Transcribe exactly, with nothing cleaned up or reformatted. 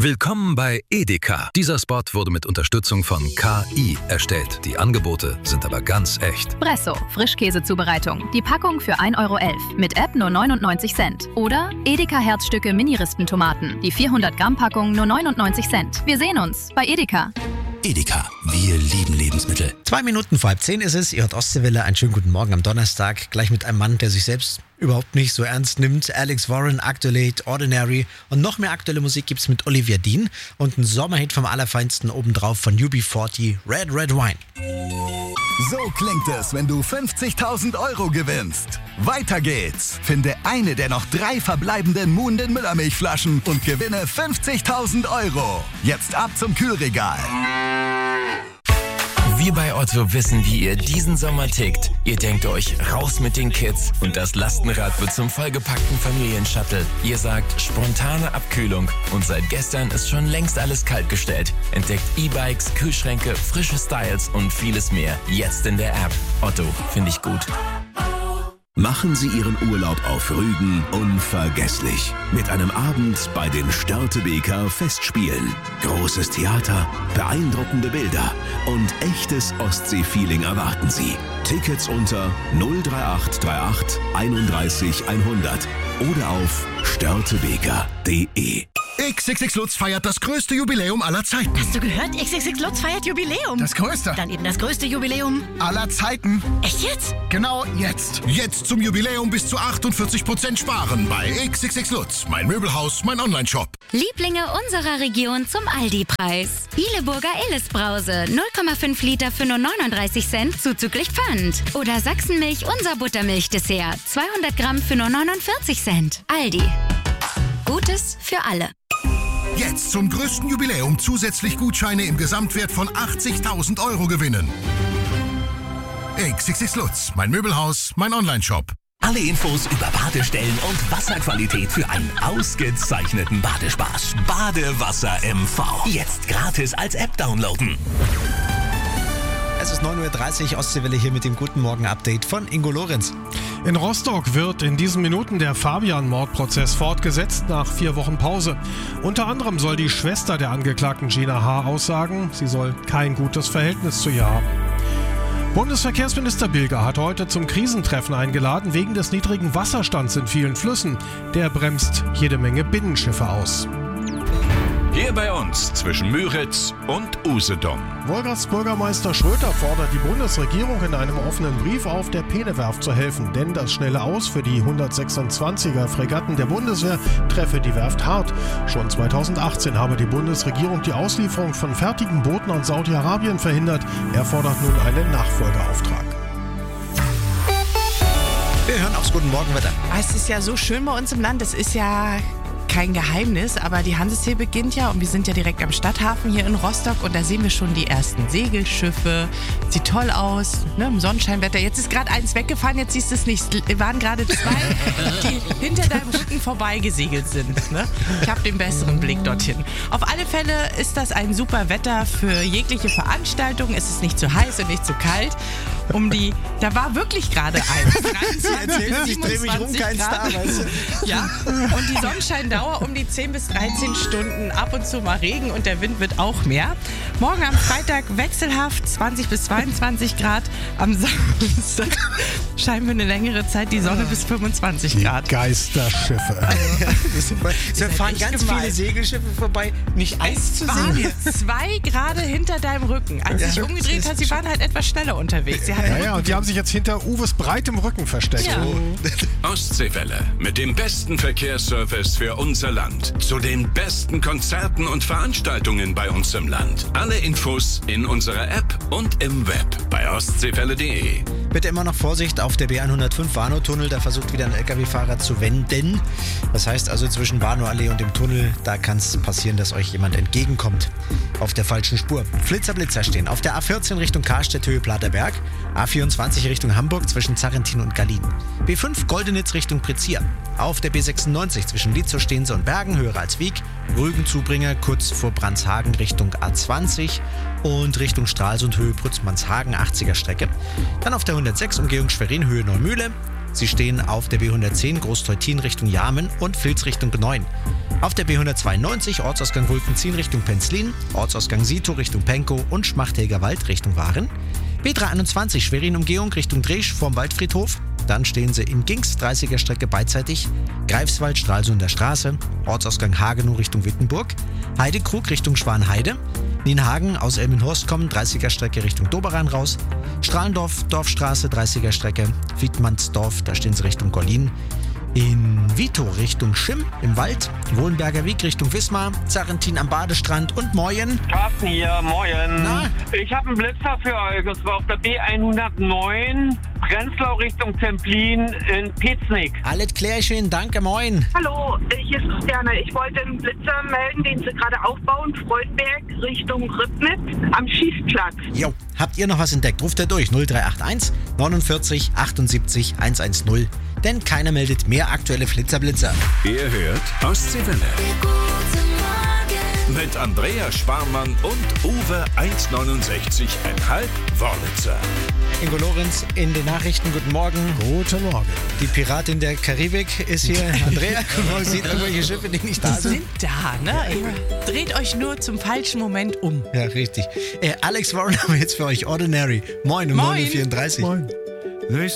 Willkommen bei Edeka. Dieser Spot wurde mit Unterstützung von K I erstellt. Die Angebote sind aber ganz echt. Bresso, Frischkäsezubereitung. Die Packung für ein Euro elf. Mit App nur neunundneunzig Cent. Oder Edeka Herzstücke Mini-Rispentomaten. Die vierhundert Gramm Packung nur neunundneunzig Cent. Wir sehen uns bei Edeka. Edeka, wir lieben Lebensmittel. Zwei Minuten vor halb zehn ist es. Ihr hört Ostseewelle. Einen schönen guten Morgen am Donnerstag. Gleich mit einem Mann, der sich selbst überhaupt nicht so ernst nimmt. Alex Warren, Aktuell, Ordinary. Und noch mehr aktuelle Musik gibt's mit Olivia Dean. Und ein Sommerhit vom Allerfeinsten obendrauf von U B vierzig, Red Red Wine. So klingt es, wenn du fünfzigtausend Euro gewinnst. Weiter geht's. Finde eine der noch drei verbleibenden Muhnden Müllermilchflaschen und gewinne fünfzigtausend Euro. Jetzt ab zum Kühlregal. Wir bei Otto wissen, wie ihr diesen Sommer tickt. Ihr denkt euch, raus mit den Kids und das Lastenrad wird zum vollgepackten Familienshuttle. Ihr sagt, spontane Abkühlung und seit gestern ist schon längst alles kaltgestellt. Entdeckt E-Bikes, Kühlschränke, frische Styles und vieles mehr. Jetzt in der App. Otto, finde ich gut. Machen Sie Ihren Urlaub auf Rügen unvergesslich. Mit einem Abend bei den Störtebeker Festspielen. Großes Theater, beeindruckende Bilder und echtes Ostsee-Feeling erwarten Sie. Tickets unter null drei acht drei acht einunddreißig hundert oder auf störtebeker punkt de. X X X Lutz feiert das größte Jubiläum aller Zeiten. Hast du gehört? X X X Lutz feiert Jubiläum. Das größte. Dann eben das größte Jubiläum aller Zeiten. Echt jetzt? Genau jetzt. Jetzt zum Jubiläum bis zu achtundvierzig Prozent sparen bei X X X Lutz. Mein Möbelhaus, mein Onlineshop. Lieblinge unserer Region zum Aldi-Preis. Bieleburger Illes-Brause. null Komma fünf Liter für nur neununddreißig Cent zuzüglich Pfand. Oder Sachsenmilch, unser Buttermilch-Dessert. zweihundert Gramm für nur neunundvierzig Cent. Aldi. Gutes für alle. Jetzt zum größten Jubiläum zusätzlich Gutscheine im Gesamtwert von achtzigtausend Euro gewinnen. X X X Lutz, mein Möbelhaus, mein Onlineshop. Alle Infos über Badestellen und Wasserqualität für einen ausgezeichneten Badespaß. Badewasser M V. Jetzt gratis als App downloaden. Es ist neun Uhr dreißig, Ostseewelle hier mit dem Guten Morgen-Update von Ingo Lorenz. In Rostock wird in diesen Minuten der Fabian-Mordprozess fortgesetzt nach vier Wochen Pause. Unter anderem soll die Schwester der Angeklagten Gina H. aussagen, sie soll kein gutes Verhältnis zu ihr haben. Bundesverkehrsminister Bilger hat heute zum Krisentreffen eingeladen wegen des niedrigen Wasserstands in vielen Flüssen. Der bremst jede Menge Binnenschiffe aus. Hier bei uns zwischen Müritz und Usedom. Wolgarts Bürgermeister Schröter fordert die Bundesregierung in einem offenen Brief auf, der Peene-Werft zu helfen. Denn das schnelle Aus für die hundertsechsundzwanziger Fregatten der Bundeswehr treffe die Werft hart. Schon zweitausendachtzehn habe die Bundesregierung die Auslieferung von fertigen Booten an Saudi-Arabien verhindert. Er fordert nun einen Nachfolgeauftrag. Wir hören aufs Guten Morgenwetter. Es ist ja so schön bei uns im Land. Es ist ja kein Geheimnis, aber die Hanse-See beginnt ja und wir sind ja direkt am Stadthafen hier in Rostock und da sehen wir schon die ersten Segelschiffe. Sieht toll aus, ne, im Sonnenscheinwetter. Jetzt ist gerade eins weggefahren, jetzt siehst du es nicht. Es waren gerade zwei, die hinter deinem Rücken vorbei gesegelt sind. Ne? Ich habe den besseren Blick dorthin. Auf alle Fälle ist das ein super Wetter für jegliche Veranstaltung. Es ist nicht zu heiß und nicht zu kalt. Um die, da war wirklich gerade eins. dreiundzwanzig bis ich drehe mich rum, kein Star, weißt du? Ja, und die Sonnenscheindauer um die zehn bis dreizehn Stunden, ab und zu mal Regen und der Wind wird auch mehr. Morgen am Freitag wechselhaft zwanzig bis zweiundzwanzig Grad. Am Samstag scheinen wir eine längere Zeit die Sonne bis fünfundzwanzig Grad. Geisterschiffe. Also, es fahren ganz gemein. Viele Segelschiffe vorbei, nicht eins zu sehen. Zwei gerade hinter deinem Rücken. Als Ja, sich umgedreht hat, sie waren halt etwas schneller unterwegs. Sie Ja, ja, und die haben sich jetzt hinter Uwes breitem Rücken versteckt. Ja. Ostseewelle mit dem besten Verkehrsservice für unser Land. Zu den besten Konzerten und Veranstaltungen bei uns im Land. Alle Infos in unserer App und im Web bei ostseewelle punkt de. Bitte immer noch Vorsicht auf der B hundertfünf Warnow-Tunnel, da versucht wieder ein L K W-Fahrer zu wenden. Das heißt also zwischen Warnow-Allee und dem Tunnel, da kann es passieren, dass euch jemand entgegenkommt. Auf der falschen Spur. Flitzer, Blitzer stehen. Auf der A vierzehn Richtung Karstedt, Höhe Platerberg. A vierundzwanzig Richtung Hamburg zwischen Zarrentin und Gallien. B fünf Goldenitz Richtung Prezier. Auf der B sechsundneunzig zwischen Lietzow, Steense und Bergen, Höhe Ralswiek. Rügen-Zubringer kurz vor Brandshagen Richtung A zwanzig und Richtung Stralsund, Höhe Brützmannshagen, achtziger Strecke. Dann auf der hundertsechs Umgehung Schwerin, Höhe Neumühle. Sie stehen auf der B hundertzehn Großteutin Richtung Jarmen und Vils Richtung neun. Auf der B hundertzweiundneunzig Ortsausgang Wulpenzin Richtung Penzlin, Ortsausgang Sito Richtung Penkow und Schmachthälger Wald Richtung Waren. B dreihunderteinundzwanzig Schwerin-Umgehung Richtung Dresch vorm Waldfriedhof. Dann stehen sie in Gings dreißiger Strecke beidseitig. Greifswald Stralsunder Straße, Ortsausgang Hagenow Richtung Wittenburg. Heidekrug Richtung Schwanheide. Nienhagen aus Elmenhorst kommen dreißiger Strecke Richtung Doberan raus. Strahlendorf Dorfstraße dreißiger Strecke. Wiedmannsdorf, da stehen sie Richtung Gollin. In Vito Richtung Schimm im Wald, Wohlenberger Weg Richtung Wismar, Zarrentin am Badestrand und Moyen. Carsten hier, Moyen. Na? Ich habe einen Blitzer für euch, und zwar auf der B hundertneun, Prenzlau Richtung Templin in Peznick. Alles klärchen, danke, moin. Hallo, hier ist Christiane. Ich wollte einen Blitzer melden, den sie gerade aufbauen, Freudenberg Richtung Ribnitz am Schießplatz. Jo, habt ihr noch was entdeckt? Ruft er durch null drei acht eins neunundvierzig achtundsiebzig hundertzehn. Denn keiner meldet mehr aktuelle Flitzerblitzer. Ihr hört Ostseewelle. Mit Andrea Sparmann und Uwe eins neunundsechzig Komma fünf Wörlitzer. Ingo Lorenz in den Nachrichten. Guten Morgen. Guten Morgen. Die Piratin der Karibik ist hier. Andrea, sieht irgendwelche Schiffe, die nicht da Die sind. sind da, ne? Ihr dreht euch nur zum falschen Moment um. Ja, richtig. Äh, Alex Warren haben wir jetzt für euch. Ordinary. Moin um Moin. neun Uhr vierunddreißig. Moin.